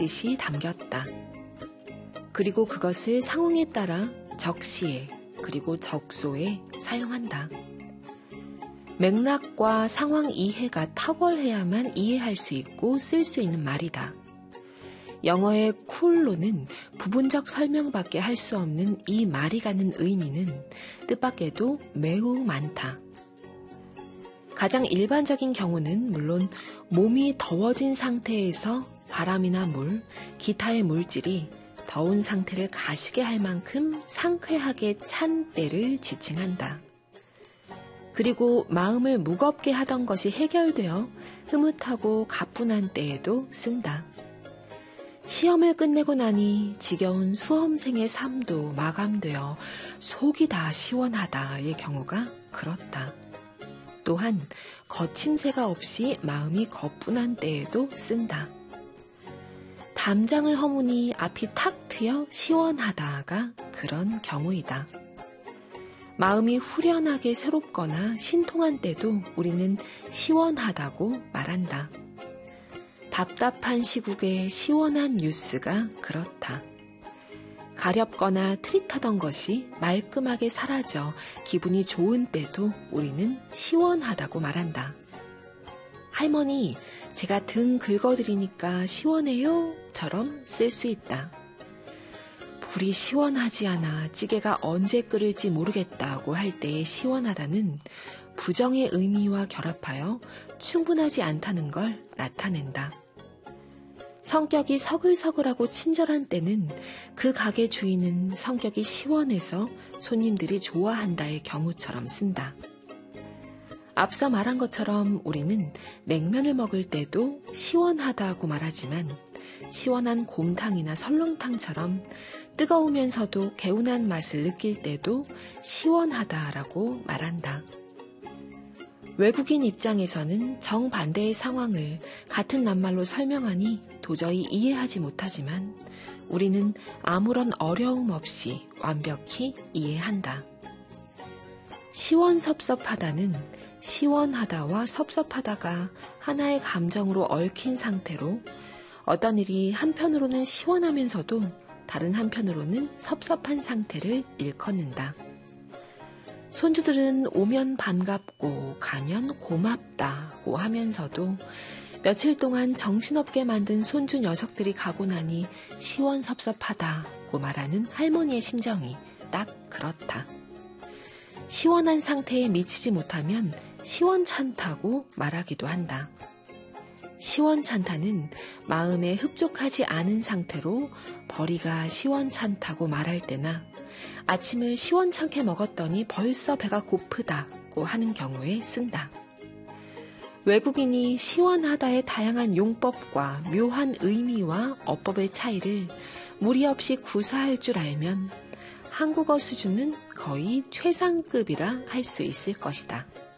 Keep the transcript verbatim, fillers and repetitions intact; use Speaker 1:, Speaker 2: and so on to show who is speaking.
Speaker 1: 뜻이 담겼다. 그리고 그것을 상황에 따라 적시에 그리고 적소에 사용한다. 맥락과 상황 이해가 탁월해야만 이해할 수 있고 쓸 수 있는 말이다. 영어의 cool로는 부분적 설명밖에 할 수 없는 이 말이 갖는 의미는 뜻밖에도 매우 많다. 가장 일반적인 경우는 물론 몸이 더워진 상태에서 바람이나 물, 기타의 물질이 더운 상태를 가시게 할 만큼 상쾌하게 찬 때를 지칭한다. 그리고 마음을 무겁게 하던 것이 해결되어 흐뭇하고 가뿐한 때에도 쓴다. 시험을 끝내고 나니 지겨운 수험생의 삶도 마감되어 속이 다 시원하다의 경우가 그렇다. 또한 거침새가 없이 마음이 거뿐한 때에도 쓴다. 담장을 허무니 앞이 탁 트여 시원하다가 그런 경우이다. 마음이 후련하게 새롭거나 신통한 때도 우리는 시원하다고 말한다. 답답한 시국에 시원한 뉴스가 그렇다. 가렵거나 트릿하던 것이 말끔하게 사라져 기분이 좋은 때도 우리는 시원하다고 말한다. 할머니, 제가 등 긁어드리니까 시원해요? 처럼 쓸 수 있다. 불이 시원하지 않아 찌개가 언제 끓을지 모르겠다고 할 때의 시원하다는 부정의 의미와 결합하여 충분하지 않다는 걸 나타낸다. 성격이 서글서글하고 친절한 때는 그 가게 주인은 성격이 시원해서 손님들이 좋아한다의 경우처럼 쓴다. 앞서 말한 것처럼 우리는 냉면을 먹을 때도 시원하다고 말하지만 시원한 곰탕이나 설렁탕처럼 뜨거우면서도 개운한 맛을 느낄 때도 시원하다라고 말한다. 외국인 입장에서는 정반대의 상황을 같은 낱말로 설명하니 도저히 이해하지 못하지만 우리는 아무런 어려움 없이 완벽히 이해한다. 시원섭섭하다는 시원하다와 섭섭하다가 하나의 감정으로 얽힌 상태로 어떤 일이 한편으로는 시원하면서도 다른 한편으로는 섭섭한 상태를 일컫는다. 손주들은 오면 반갑고 가면 고맙다고 하면서도 며칠 동안 정신없게 만든 손주 녀석들이 가고 나니 시원섭섭하다고 말하는 할머니의 심정이 딱 그렇다. 시원한 상태에 미치지 못하면 시원찮다고 말하기도 한다. 시원찮다는 마음에 흡족하지 않은 상태로 벌이가 시원찮다고 말할 때나 아침을 시원찮게 먹었더니 벌써 배가 고프다고 하는 경우에 쓴다. 외국인이 시원하다의 다양한 용법과 묘한 의미와 어법의 차이를 무리 없이 구사할 줄 알면 한국어 수준은 거의 최상급이라 할 수 있을 것이다.